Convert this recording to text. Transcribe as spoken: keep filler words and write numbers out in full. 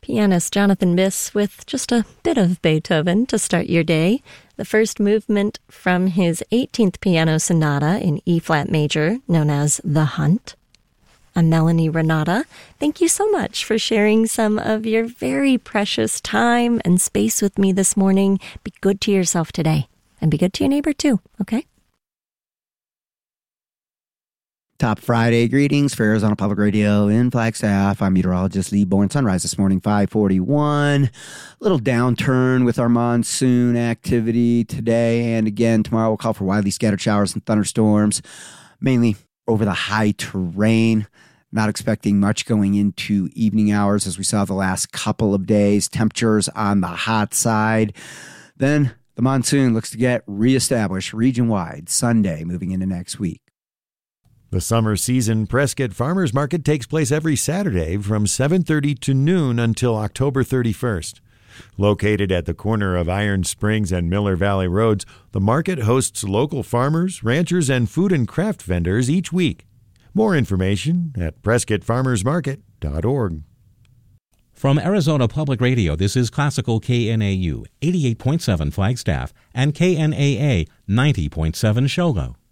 Pianist Jonathan Biss with just a bit of Beethoven to start your day. The first movement from his eighteenth Piano Sonata in E-flat major, known as The Hunt. I'm Melanie Renata. Thank you so much for sharing some of your very precious time and space with me this morning. Be good to yourself today, and be good to your neighbor too, okay? Top Friday greetings for Arizona Public Radio in Flagstaff. I'm meteorologist Lee Bourne. Sunrise this morning, five forty-one. A little downturn with our monsoon activity today. And again, tomorrow we'll call for widely scattered showers and thunderstorms, mainly over the high terrain. Not expecting much going into evening hours as we saw the last couple of days. Temperatures on the hot side. Then the monsoon looks to get reestablished region-wide Sunday moving into next week. The summer season Prescott Farmers Market takes place every Saturday from seven thirty to noon until October thirty-first. Located at the corner of Iron Springs and Miller Valley Roads, the market hosts local farmers, ranchers, and food and craft vendors each week. More information at prescott farmers market dot org. From Arizona Public Radio, this is Classical K N A U, eighty-eight point seven Flagstaff, and K N A A, ninety point seven Shogo.